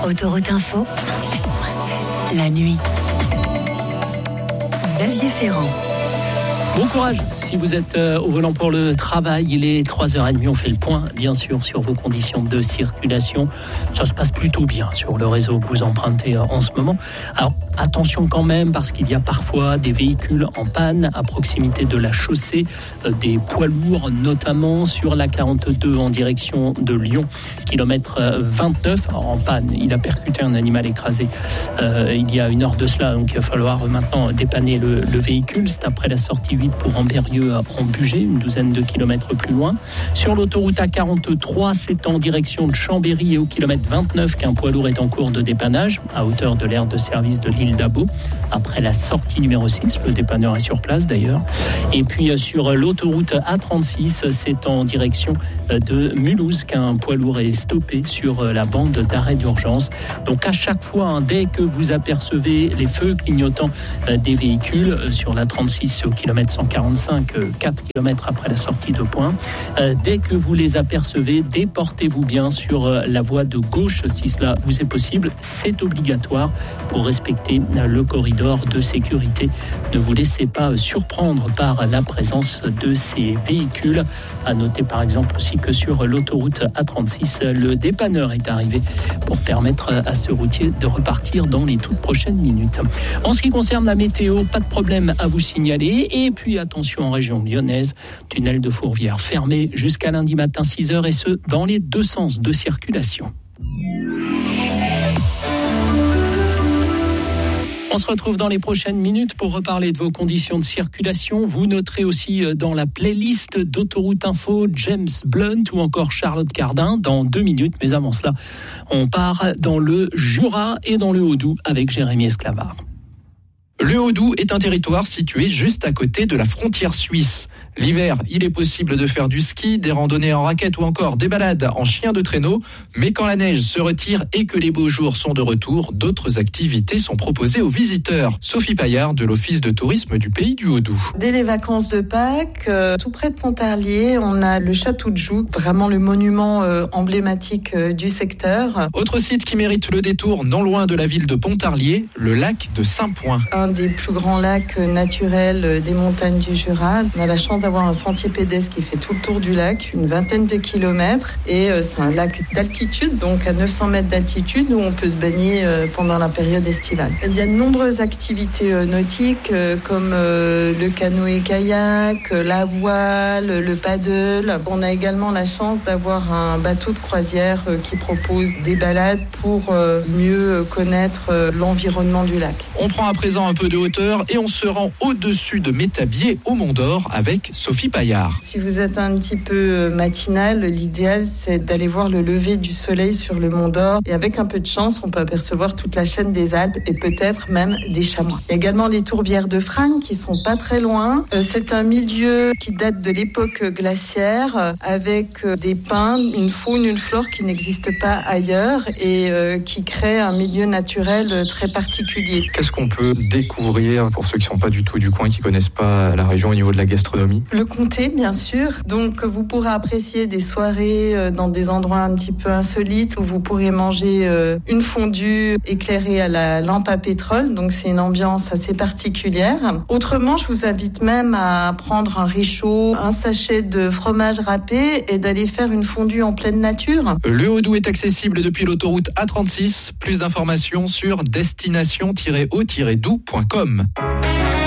Autoroute Info, 107.7, la nuit. Xavier Ferrand. Bon courage si vous êtes au volant pour le travail. Il est 3h30, on fait le point bien sûr sur vos conditions de circulation. Ça se passe plutôt bien sur le réseau que vous empruntez en ce moment. Alors attention quand même parce qu'il y a parfois des véhicules en panne à proximité de la chaussée, des poids lourds notamment sur la 42 en direction de Lyon, kilomètre 29 en panne. Il a percuté un animal écrasé il y a une heure de cela, donc il va falloir maintenant dépanner le véhicule. C'est après la sortie 8 pour Ambérieux en Bugey, une douzaine de kilomètres plus loin. Sur l'autoroute A43, c'est en direction de Chambéry et au kilomètre 29 qu'un poids lourd est en cours de dépannage à hauteur de l'aire de service de l'île d'Abo. Après la sortie numéro 6, le dépanneur est sur place d'ailleurs. Et puis sur l'autoroute A36, c'est en direction de Mulhouse qu'un poids lourd est stoppé sur la bande d'arrêt d'urgence. Donc à chaque fois, dès que vous apercevez les feux clignotants des véhicules sur la 36 au kilomètre 145, 4 km après la sortie de Point, dès que vous les apercevez, déportez-vous bien sur la voie de gauche si cela vous est possible. C'est obligatoire pour respecter le corridor de sécurité. Ne vous laissez pas surprendre par la présence de ces véhicules. À noter par exemple aussi que sur l'autoroute A36, le dépanneur est arrivé pour permettre à ce routier de repartir dans les toutes prochaines minutes. En ce qui concerne la météo, pas de problème à vous signaler. Et puis attention en région lyonnaise, tunnel de Fourvière fermé jusqu'à lundi matin 6h et ce dans les deux sens de circulation. On se retrouve dans les prochaines minutes pour reparler de vos conditions de circulation. Vous noterez aussi dans la playlist d'Autoroute Info James Blunt ou encore Charlotte Cardin dans 2 minutes. Mais avant cela, on part dans le Jura et dans le Haut-Doubs avec Jérémy Esclavard. Le Haut-Doubs est un territoire situé juste à côté de la frontière suisse. L'hiver, il est possible de faire du ski, des randonnées en raquette ou encore des balades en chien de traîneau. Mais quand la neige se retire et que les beaux jours sont de retour, d'autres activités sont proposées aux visiteurs. Sophie Paillard de l'Office de tourisme du Pays du Haut-Doubs. Dès les vacances de Pâques, tout près de Pontarlier, on a le château de Joux, vraiment le monument emblématique du secteur. Autre site qui mérite le détour, non loin de la ville de Pontarlier, le lac de Saint-Point. Un des plus grands lacs naturels des montagnes du Jura. On a la chance d'avoir un sentier pédestre qui fait tout le tour du lac, une vingtaine de kilomètres. Et c'est un lac d'altitude, donc à 900 mètres d'altitude, où on peut se baigner pendant la période estivale. Il y a de nombreuses activités nautiques, comme le canoë-kayak, la voile, le paddle. On a également la chance d'avoir un bateau de croisière qui propose des balades pour mieux connaître l'environnement du lac. On prend à présent un peu de hauteur et on se rend au-dessus de Métabier au Mont d'Or avec Sophie Paillard. Si vous êtes un petit peu matinal, l'idéal c'est d'aller voir le lever du soleil sur le Mont d'Or et avec un peu de chance, on peut apercevoir toute la chaîne des Alpes et peut-être même des chamois. Il y a également les tourbières de Fragnes qui sont pas très loin. C'est un milieu qui date de l'époque glaciaire avec des pins, une faune, une flore qui n'existe pas ailleurs et qui crée un milieu naturel très particulier. Qu'est-ce qu'on peut découvrir pour ceux qui ne sont pas du tout du coin, qui ne connaissent pas la région au niveau de la gastronomie? Le comté, bien sûr. Donc, vous pourrez apprécier des soirées dans des endroits un petit peu insolites où vous pourrez manger une fondue éclairée à la lampe à pétrole. Donc, c'est une ambiance assez particulière. Autrement, je vous invite même à prendre un réchaud, un sachet de fromage râpé et d'aller faire une fondue en pleine nature. Le Haut-Doubs est accessible depuis l'autoroute A36. Plus d'informations sur destination-haut-doubs.com.